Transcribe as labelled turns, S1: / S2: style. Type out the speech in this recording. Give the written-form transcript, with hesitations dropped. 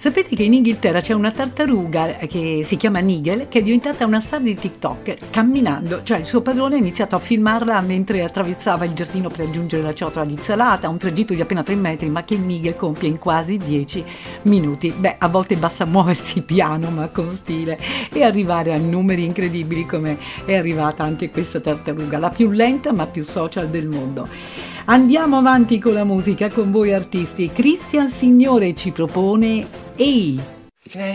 S1: Sapete che in Inghilterra c'è una tartaruga che si chiama Nigel, che è diventata una star di TikTok camminando, cioè il suo padrone ha iniziato a filmarla mentre attraversava il giardino per raggiungere la ciotola di insalata, un tragitto di appena 3 metri, ma che Nigel compie in quasi 10 minuti. Beh, a volte basta muoversi piano ma con stile e arrivare a numeri incredibili come è arrivata anche questa tartaruga, la più lenta ma più social del mondo. Andiamo avanti con la musica, con voi artisti. Christian Signore ci propone Ehi!